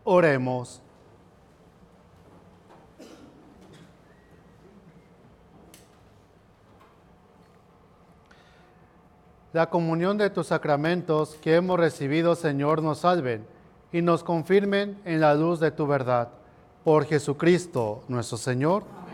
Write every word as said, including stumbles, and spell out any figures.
Oremos. La comunión de tus sacramentos que hemos recibido, Señor, nos salven y nos confirmen en la luz de tu verdad. Por Jesucristo nuestro Señor.